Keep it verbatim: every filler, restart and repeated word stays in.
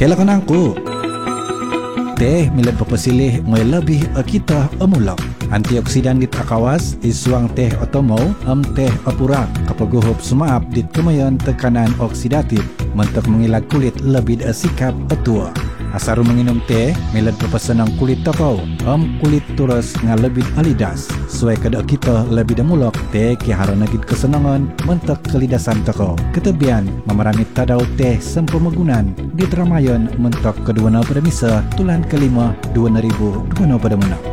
Kailangan aku teh milad papasilih moy lebih kita amulak. Antioksidan dit akawas isuang teh otomo am teh apurak kapaguhop sumaap dit kemayan tekanan oksidatif mentok mengilag kulit lebih sikap atua. Asaru menginum teh milad papasenang kulit tokau am kulit turus nga lebih alidas. Suai kada kita lebih damulak teh kihara nagid kesenangan mentok kelidasan tokau. Ketebian memerani tadau teh sempemagunan di Dramayon mentok kedua na pada misa tulan kelima dua ribu dua pada menang.